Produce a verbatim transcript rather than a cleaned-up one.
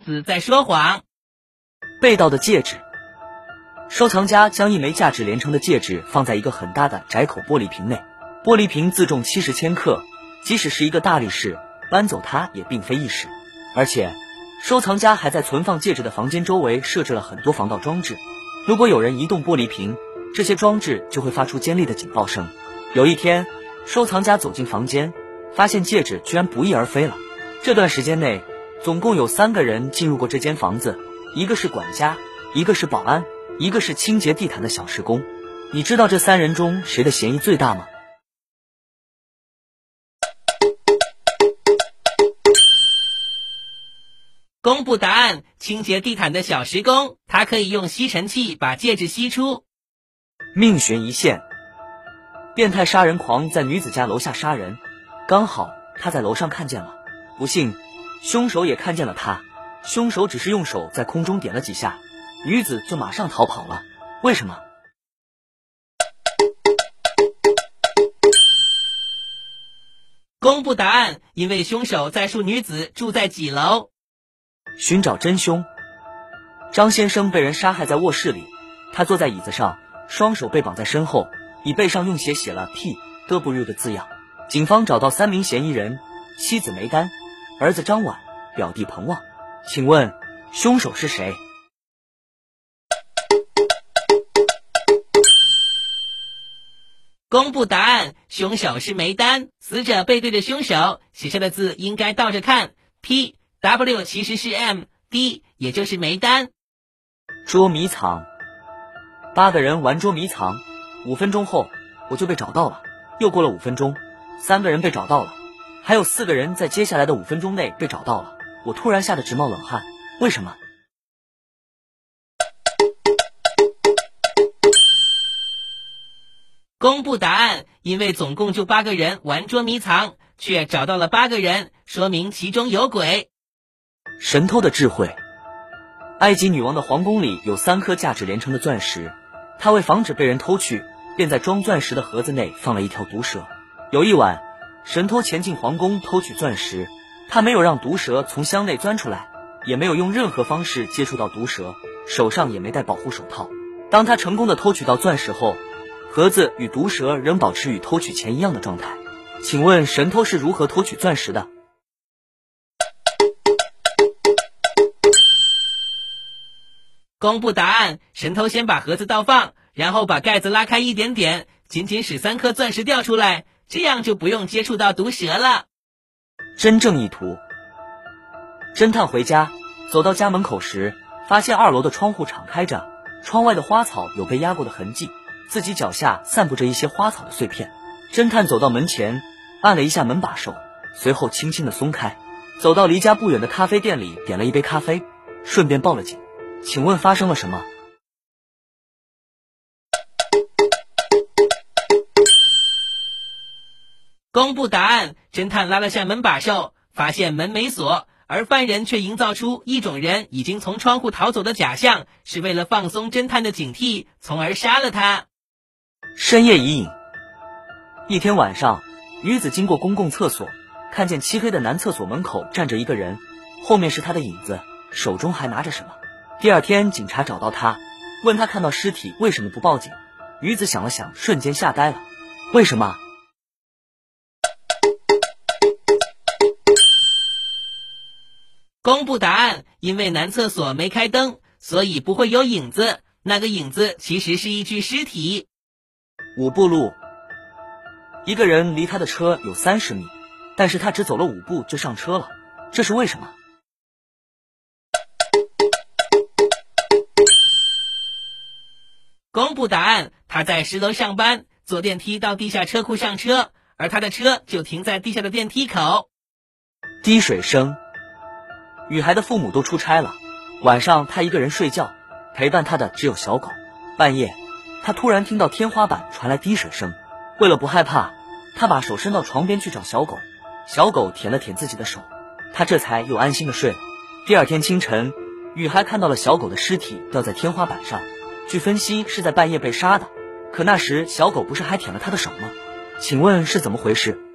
子在说谎。 被盗的戒指。收藏家将一枚价值连城的戒指放在一个很大的窄口玻璃瓶内，玻璃瓶自重七十千克，即使是一个大力士搬走它也并非易事。而且收藏家还在存放戒指的房间周围设置了很多防盗装置，如果有人移动玻璃瓶，这些装置就会发出尖利的警报声。有一天，收藏家走进房间，发现戒指居然不翼而飞了。这段时间内，总共有三个人进入过这间房子，一个是管家，一个是保安，一个是清洁地毯的小时工。你知道这三人中谁的嫌疑最大吗？ 公布答案，清洁地毯的小时工，他可以用吸尘器把戒指吸出。 命悬一线。变态杀人狂在女子家楼下杀人，刚好他在楼上看见了，不幸凶手也看见了他，凶手只是用手在空中点了几下，女子就马上逃跑了。为什么？ 公布答案，因为凶手在述女子住在几楼。 寻找真凶。张先生被人杀害在卧室里，他坐在椅子上，双手被绑在身后，椅背上用血写了 P W 的字样。警方找到三名嫌疑人：妻子梅丹、儿子张婉、表弟彭旺。请问凶手是谁？ 公布答案，凶手是梅丹，死者背对着凶手，写下的字应该倒着看， P W 其实是 M D， 也就是梅丹。 捉迷藏。八个人玩捉迷藏，五分钟后我就被找到了。又过了五分钟，三个人被找到了，还有四个人在接下来的五分钟内被找到了。我突然吓得直冒冷汗，为什么？ 公布答案，因为总共就八个人玩捉迷藏，却找到了八个人，说明其中有鬼。 神偷的智慧。埃及女王的皇宫里有三颗价值连城的钻石，她为防止被人偷去，便在装钻石的盒子内放了一条毒蛇。有一晚，神偷前进皇宫偷取钻石，他没有让毒蛇从箱内钻出来，也没有用任何方式接触到毒蛇，手上也没戴保护手套。当他成功的偷取到钻石后，盒子与毒蛇仍保持与偷取前一样的状态。请问神偷是如何偷取钻石的？ 公布答案，神偷先把盒子倒放，然后把盖子拉开一点点，仅仅使三颗钻石掉出来，这样就不用接触到毒蛇了。 真正意图。侦探回家，走到家门口时，发现二楼的窗户敞开着，窗外的花草有被压过的痕迹，自己脚下散布着一些花草的碎片。侦探走到门前，按了一下门把手，随后轻轻地松开，走到离家不远的咖啡店里，点了一杯咖啡，顺便报了警。请问发生了什么？ 公布答案，侦探拉了下门把手，发现门没锁，而犯人却营造出一种人已经从窗户逃走的假象，是为了放松侦探的警惕，从而杀了他。 深夜疑影。一天晚上，女子经过公共厕所，看见漆黑的男厕所门口站着一个人，后面是他的影子，手中还拿着什么。第二天警察找到他，问他看到尸体为什么不报警。女子想了想，瞬间吓呆了。为什么？ 公布答案，因为男厕所没开灯，所以不会有影子，那个影子其实是一具尸体。 五步路。一个人离他的车有三十米，但是他只走了五步就上车了，这是为什么？ 公布答案，他在十楼上班，坐电梯到地下车库上车，而他的车就停在地下的电梯口。 滴水声。雨孩的父母都出差了，晚上他一个人睡觉，陪伴他的只有小狗。半夜，他突然听到天花板传来滴水声，为了不害怕，他把手伸到床边去找小狗，小狗舔了舔自己的手，他这才又安心的睡了。第二天清晨，雨孩看到了小狗的尸体掉在天花板上，据分析是在半夜被杀的，可那时小狗不是还舔了他的手吗？请问是怎么回事？